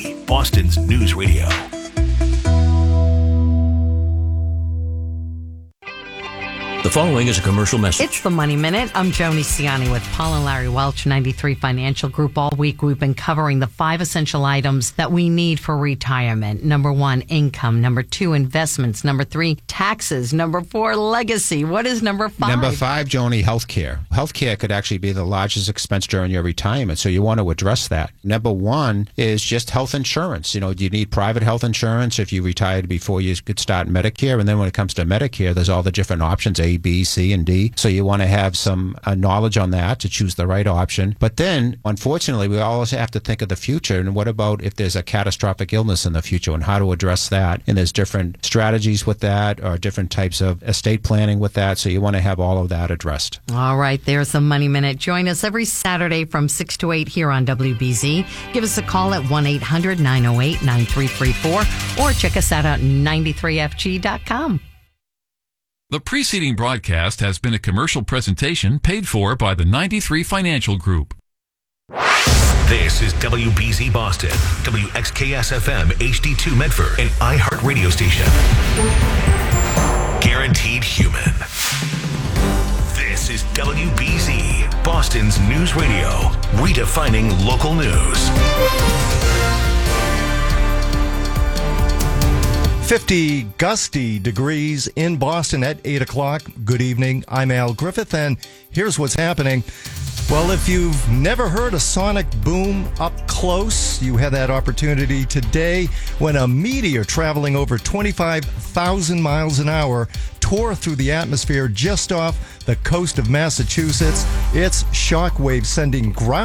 WBZ, Boston's News Radio. The following is a commercial message. It's the Money Minute. I'm Joni Ciani with Paul and Larry Welch, 93 Financial Group. All week we've been covering the 5 essential items that we need for retirement. Number 1, income. Number 2, investments. Number 3, taxes. Number 4, legacy. What is number 5? Number 5, Joni, healthcare. Healthcare could actually be the largest expense during your retirement, so you want to address that. Number 1 is just health insurance. You know, do you need private health insurance if you retired before you could start Medicare? And then when it comes to Medicare, there's all the different options, A, B, C, and D. So you want to have some knowledge on that to choose the right option. But then, unfortunately, we always have to think of the future. And what about if there's a catastrophic illness in the future and how to address that? And there's different strategies with that or different types of estate planning with that. So you want to have all of that addressed. All right, there's the Money Minute. Join us every Saturday from 6 to 8 here on WBZ. Give us a call at 1-800-908-9334 or check us out at 93fg.com. The preceding broadcast has been a commercial presentation paid for by the 93 Financial Group. This is WBZ Boston, WXKS-FM HD2 Medford, an iHeart radio station. Guaranteed human. This is WBZ, Boston's news radio, redefining local news. 50 gusty degrees in Boston at 8 o'clock. Good evening. I'm Al Griffith, and here's what's happening. Well, if you've never heard a sonic boom up close, you had that opportunity today when a meteor traveling over 25,000 miles an hour tore through the atmosphere just off the coast of Massachusetts. Its shockwave sending ground